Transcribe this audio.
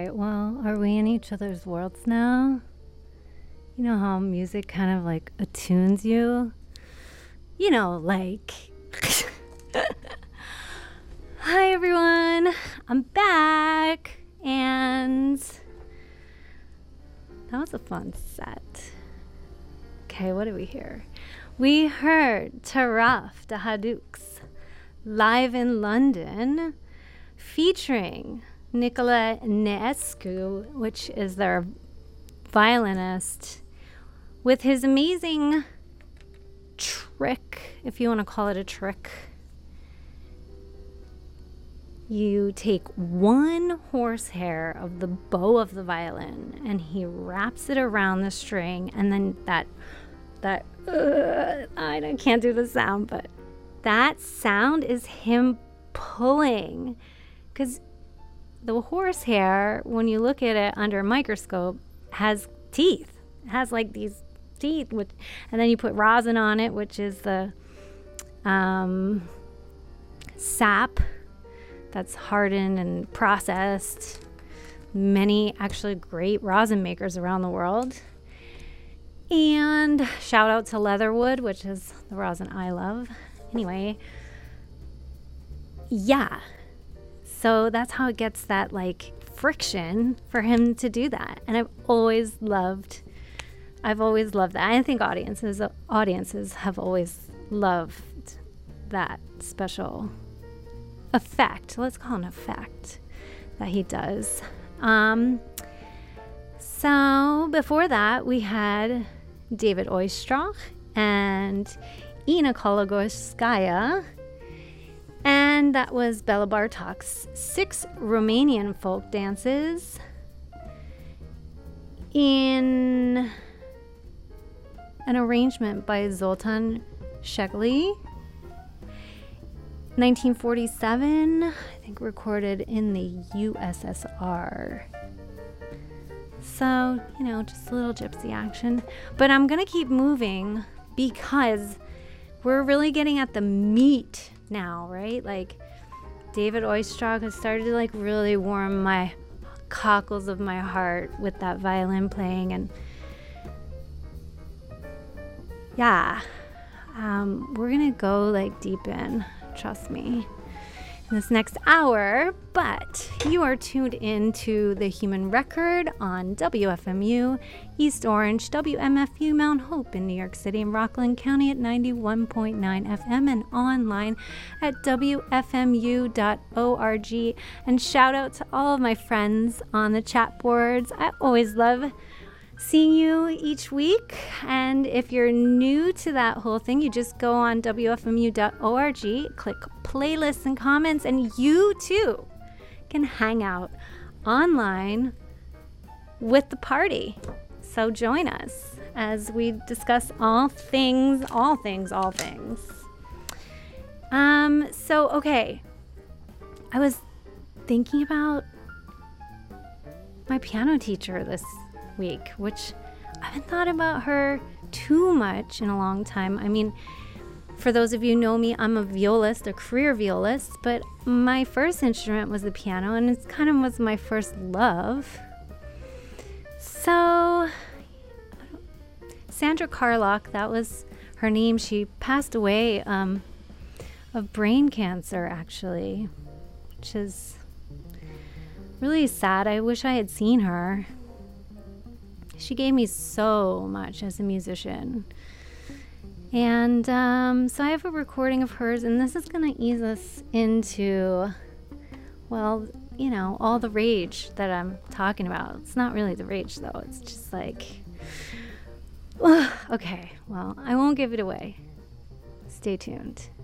right, well, are we in each other's worlds now? You know how music kind of like attunes you? You know, like. Hi, everyone. I'm back. And that was a fun set. Okay, what did we hear? We heard Taraf the Hadouks live in London featuring Nicola Neescu, which is their violinist, with his amazing trick, if you want to call it a trick. You take one horsehair of the bow of the violin and he wraps it around the string, and then I can't do the sound, but that sound is him pulling, because the horsehair, when you look at it under a microscope, has teeth. It has like these teeth, and then you put rosin on it, which is the sap that's hardened and processed. Many actually great rosin makers around the world. And shout out to Leatherwood, which is the rosin I love. Anyway, yeah. So that's how it gets that like friction for him to do that. And I've always loved that. I think audiences have always loved that special effect. Let's call it an effect that he does. So before that, we had David Oistrakh and Ina Kologorskaya, and that was Bela Bartok's 6 Romanian folk dances in an arrangement by Zoltan Shekely. 1947, I think recorded in the USSR. So, you know, just a little gypsy action. But I'm going to keep moving because we're really getting at the meat now, right? Like, David Oistrakh has started to like really warm my cockles of my heart with that violin playing. And yeah, we're going to go like deep in, trust me, in this next hour. But you are tuned into The Human Record on WFMU East Orange, WMFU Mount Hope in New York City and Rockland County at 91.9 FM, and online at WFMU.org. And shout out to all of my friends on the chat boards. I always love seeing you each week. And if you're new to that whole thing, you just go on WFMU.org, click playlists and comments, and you too can hang out online with the party. So join us as we discuss all things. So, okay, I was thinking about my piano teacher this week, which I haven't thought about her too much in a long time. I mean, for those of you who know me, I'm a violist, a career violist, but my first instrument was the piano, and it kind of was my first love. So, Sandra Carlock, that was her name. She passed away of brain cancer, actually, which is really sad. I wish I had seen her. She gave me so much as a musician. And so I have a recording of hers, and this is going to ease us into, well, you know, all the rage that I'm talking about. It's not really the rage, though. It's just like, okay, well, I won't give it away. Stay tuned.